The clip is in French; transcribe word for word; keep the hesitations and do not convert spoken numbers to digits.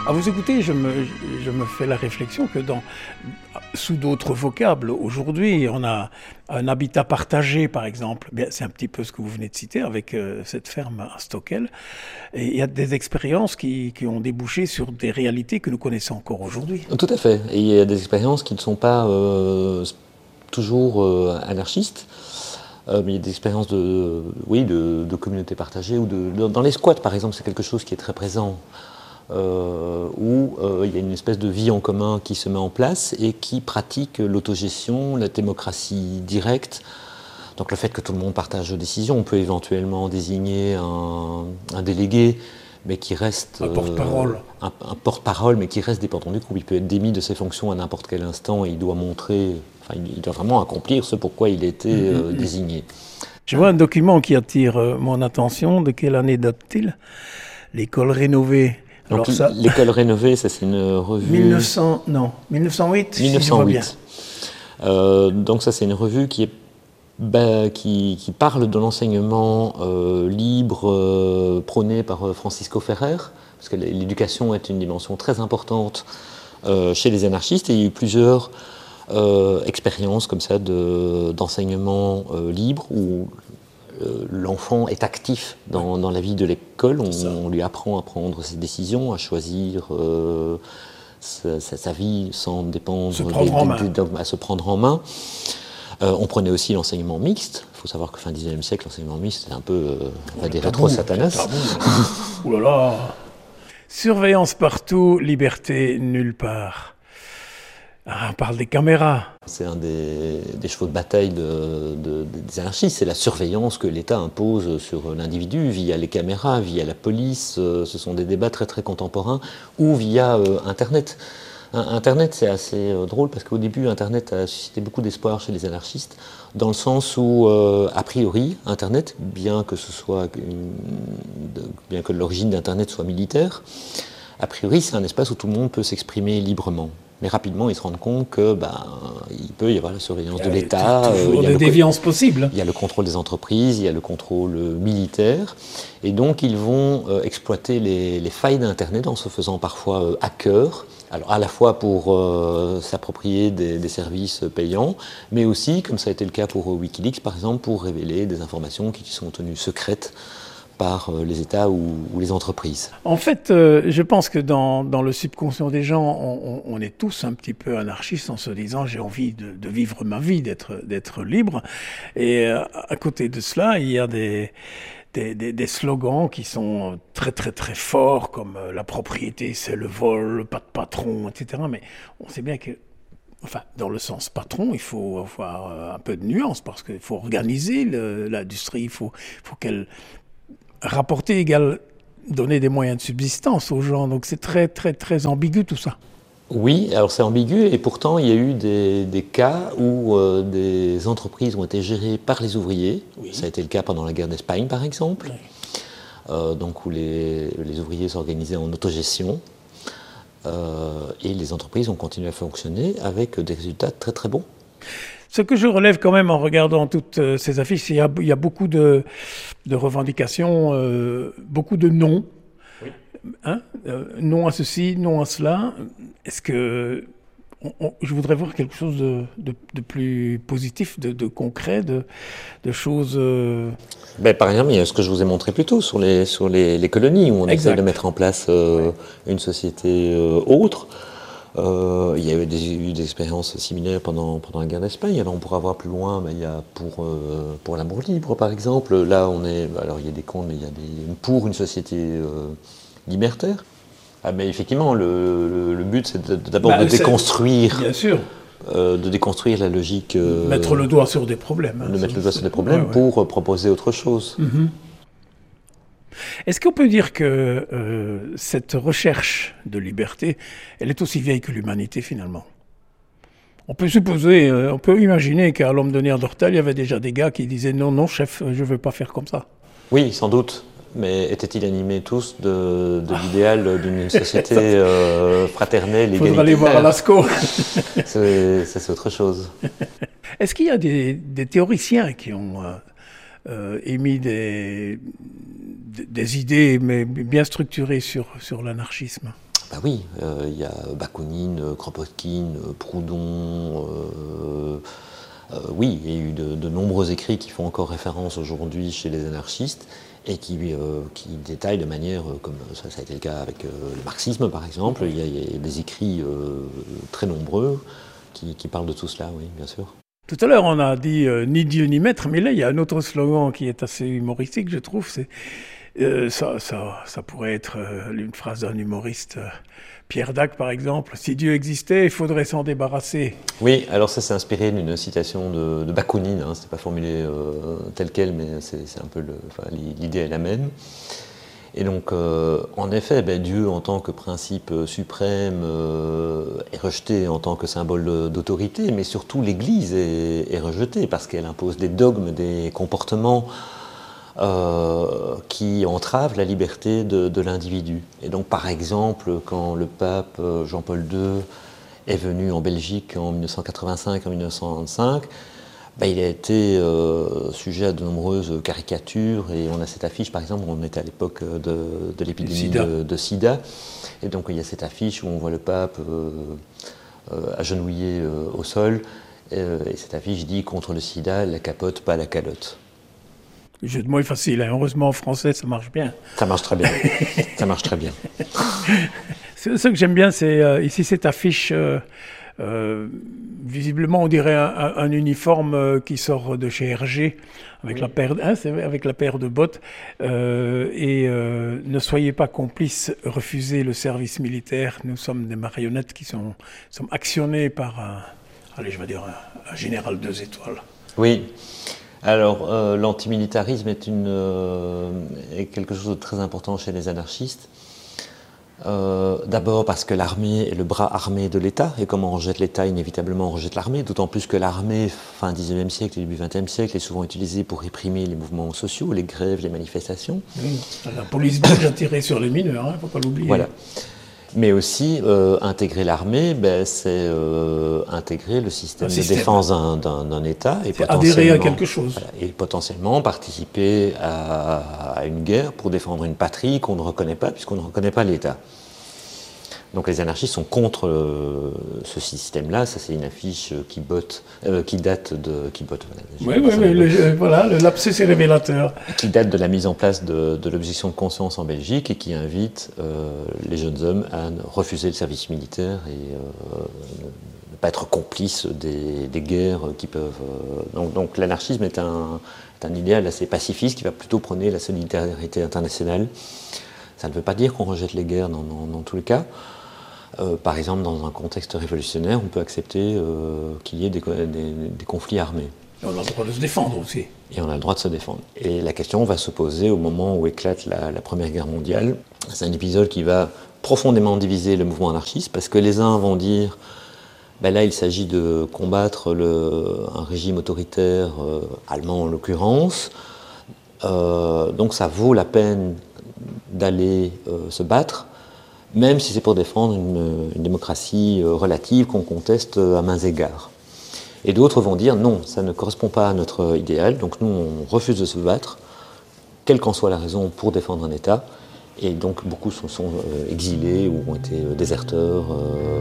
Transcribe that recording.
À vous écouter, je me, je me fais la réflexion que dans, sous d'autres vocables, aujourd'hui, on a un habitat partagé, par exemple. Bien, c'est un petit peu ce que vous venez de citer avec euh, cette ferme à Stockel. Et il y a des expériences qui, qui ont débouché sur des réalités que nous connaissons encore aujourd'hui. Tout à fait. Et il y a des expériences qui ne sont pas euh, toujours euh, anarchistes. Euh, mais il y a des expériences de, oui, de, de communautés partagées. Ou de, de, dans les squats, par exemple, c'est quelque chose qui est très présent. Euh, où euh, il y a une espèce de vie en commun qui se met en place et qui pratique l'autogestion, la démocratie directe. Donc le fait que tout le monde partage aux décisions, on peut éventuellement désigner un, un délégué, mais qui reste... Un porte-parole. Euh, un, un porte-parole, mais qui reste dépendant du groupe. Il peut être démis de ses fonctions à n'importe quel instant et il doit montrer... Enfin, il doit vraiment accomplir ce pourquoi il a été euh, mmh. désigné. Je vois un document qui attire euh, mon attention. De quelle année date-t-il ? L'école rénovée. Donc, alors ça, l'école rénovée, ça c'est une revue... mille neuf cents, non, mille neuf cent huit, mille neuf cent huit. Si euh, donc ça c'est une revue qui, est, bah, qui, qui parle de l'enseignement euh, libre euh, prôné par Francisco Ferrer, parce que l'éducation est une dimension très importante euh, chez les anarchistes, et il y a eu plusieurs euh, expériences comme ça de, d'enseignement euh, libre, où l'enfant est actif dans, dans la vie de l'école, on, on lui apprend à prendre ses décisions, à choisir euh, sa, sa, sa vie sans dépendre, se prendre des, des, des, des, à se prendre en main. Euh, on prenait aussi l'enseignement mixte. Il faut savoir que fin dix-neuvième siècle, l'enseignement mixte, c'était un peu euh, on va dire rétro-satanas. Ouh là là. Surveillance partout, liberté nulle part. Ah, on parle des caméras. C'est un des, des chevaux de bataille de, de, des anarchistes, c'est la surveillance que l'État impose sur l'individu via les caméras, via la police. Ce sont des débats très très contemporains, ou via euh, Internet. Internet, c'est assez euh, drôle parce qu'au début, Internet a suscité beaucoup d'espoir chez les anarchistes, dans le sens où, euh, a priori, Internet, bien que ce soit une, de, bien que l'origine d'Internet soit militaire, a priori, c'est un espace où tout le monde peut s'exprimer librement. Mais rapidement, ils se rendent compte que ben, il peut y avoir la surveillance de l'État. Il y a toujours euh, des déviances possibles. Il y a le contrôle des entreprises, il y a le contrôle militaire. Et donc, ils vont euh, exploiter les, les failles d'Internet en se faisant parfois euh, hackers. Alors, à la fois pour euh, s'approprier des, des services payants, mais aussi, comme ça a été le cas pour euh, Wikileaks, par exemple, pour révéler des informations qui sont tenues secrètes par les États ou, ou les entreprises. En fait, euh, je pense que dans, dans le subconscient des gens, on, on est tous un petit peu anarchistes en se disant j'ai envie de, de vivre ma vie, d'être, d'être libre. Et euh, à côté de cela, il y a des, des, des, des slogans qui sont très très très forts, comme euh, la propriété c'est le vol, pas de patron, et cetera. Mais on sait bien que Enfin, dans le sens patron, il faut avoir un peu de nuance, parce qu'il faut organiser le, l'industrie, il faut, faut qu'elle... Rapporter égale donner des moyens de subsistance aux gens. Donc c'est très, très, très ambigu tout ça. Oui, alors c'est ambigu et pourtant il y a eu des, des cas où euh, des entreprises ont été gérées par les ouvriers. Oui. Ça a été le cas pendant la guerre d'Espagne par exemple, oui. euh, donc où les, les ouvriers s'organisaient en autogestion. Euh, et les entreprises ont continué à fonctionner avec des résultats très très bons. Ce que je relève quand même en regardant toutes euh, ces affiches, il y a, il y a beaucoup de, de revendications, euh, beaucoup de non. Oui. Hein, euh, non à ceci, non à cela. Est-ce que... On, on, je voudrais voir quelque chose de, de, de plus positif, de, de concret, de, de choses... Euh... Ben, par exemple, il y a ce que je vous ai montré plus tôt sur les, sur les, les colonies, où on exact. essaie de mettre en place euh, ouais. une société euh, autre. Euh, il y a eu des, eu des expériences similaires pendant, pendant la guerre d'Espagne. Alors on pourra voir plus loin, mais il y a pour, euh, pour l'amour libre par exemple. Là on est, alors il y a des comptes, mais il y a des, pour une société euh, libertaire. Ah, mais effectivement, le, le, le but c'est de, d'abord bah, de déconstruire. Bien sûr. Euh, de déconstruire la logique. Euh, mettre le doigt sur des problèmes. Hein, de mettre le doigt sur des problèmes ouais, ouais. pour euh, proposer autre chose. Mm-hmm. Est-ce qu'on peut dire que euh, cette recherche de liberté, elle est aussi vieille que l'humanité finalement ? On peut supposer, euh, on peut imaginer qu'à l'homme de Néandertal, il y avait déjà des gars qui disaient non, non, chef, je ne veux pas faire comme ça. Oui, sans doute. Mais étaient-ils animés tous de, de l'idéal d'une société euh, fraternelle, égalitaire ? Il faudra aller voir à Lascaux. c'est, ça, c'est autre chose. Est-ce qu'il y a des, des théoriciens qui ont euh, euh, émis des, des idées mais bien structurées sur, sur l'anarchisme ? Bah oui, euh, il y a Bakounine, Kropotkin, Proudhon. Euh, euh, oui, il y a eu de, de nombreux écrits qui font encore référence aujourd'hui chez les anarchistes et qui, euh, qui détaillent de manière, comme ça, ça a été le cas avec euh, le marxisme par exemple, il y a, il y a des écrits euh, très nombreux qui, qui parlent de tout cela, oui, bien sûr. Tout à l'heure, on a dit euh, ni Dieu ni maître, mais là, il y a un autre slogan qui est assez humoristique, je trouve. C'est, euh, ça, ça, ça pourrait être euh, une phrase d'un humoriste, euh, Pierre Dac, par exemple. Si Dieu existait, il faudrait s'en débarrasser. Oui, alors ça, c'est inspiré d'une citation de, de Bakounine. Hein, c'est pas formulé euh, tel quel, mais c'est, c'est un peu le, enfin, l'idée est la même. Et donc, euh, en effet, ben, Dieu en tant que principe suprême euh, est rejeté en tant que symbole d'autorité, mais surtout l'Église est, est rejetée parce qu'elle impose des dogmes, des comportements euh, qui entravent la liberté de, de l'individu. Et donc, par exemple, quand le pape Jean-Paul deux est venu en Belgique en mille neuf cent quatre-vingt-cinq, en mille neuf cent vingt-cinq, ben, il a été euh, sujet à de nombreuses caricatures et on a cette affiche, par exemple, on était à l'époque de, de l'épidémie Sida. De, de sida, et donc il y a cette affiche où on voit le pape euh, euh, agenouillé euh, au sol, euh, et cette affiche dit « Contre le sida, la capote, pas la calotte ». Le jeu de mots est facile, hein. Heureusement en français ça marche bien. Ça marche très bien, ça marche très bien. Ce que j'aime bien, c'est euh, ici cette affiche... Euh, Euh, visiblement, on dirait un, un, un uniforme euh, qui sort de chez Hergé, avec, oui. la, paire, hein, c'est avec la paire de bottes. Euh, et euh, ne soyez pas complices, refusez le service militaire. Nous sommes des marionnettes qui sont, sont actionnées par un, allez, je vais dire un, un général deux étoiles. Oui. Alors, euh, l'antimilitarisme est, une, euh, est quelque chose de très important chez les anarchistes. Euh, d'abord parce que l'armée est le bras armé de l'État, et comme on rejette l'État, inévitablement on rejette l'armée, d'autant plus que l'armée, fin dix-neuvième siècle et début vingtième siècle, est souvent utilisée pour réprimer les mouvements sociaux, les grèves, les manifestations. Oui, la police belge a tiré sur les mineurs, il hein, ne faut pas l'oublier. Voilà. Mais aussi, euh, intégrer l'armée, ben, c'est euh, intégrer le système, système de défense d'un, d'un, d'un État. Et adhérer à quelque chose. Voilà, et potentiellement participer à, à une guerre pour défendre une patrie qu'on ne reconnaît pas, puisqu'on ne reconnaît pas l'État. Donc les anarchistes sont contre euh, ce système-là. Ça, c'est une affiche qui, botte, euh, qui date de... Qui botte, voilà, oui, oui, oui le, voilà, le lapsus est révélateur. Qui date de la mise en place de, de l'objection de conscience en Belgique et qui invite euh, les jeunes hommes à refuser le service militaire et euh, ne pas être complices des, des guerres qui peuvent... Euh, donc, donc l'anarchisme est un, est un idéal assez pacifiste qui va plutôt prôner la solidarité internationale. Ça ne veut pas dire qu'on rejette les guerres dans, dans, dans tous les cas. Euh, par exemple, dans un contexte révolutionnaire, on peut accepter euh, qu'il y ait des, des, des conflits armés. Et on a le droit de se défendre aussi. Et on a le droit de se défendre. Et la question va se poser au moment où éclate la, la Première Guerre mondiale. C'est un épisode qui va profondément diviser le mouvement anarchiste, parce que les uns vont dire, ben là il s'agit de combattre le, un régime autoritaire, euh, allemand en l'occurrence, euh, donc ça vaut la peine d'aller euh, se battre, même si c'est pour défendre une, une démocratie euh, relative qu'on conteste à mains égards. Et d'autres vont dire non, ça ne correspond pas à notre idéal, donc nous on refuse de se battre, quelle qu'en soit la raison, pour défendre un État. Et donc beaucoup sont, sont euh, exilés ou ont été euh, déserteurs. Euh,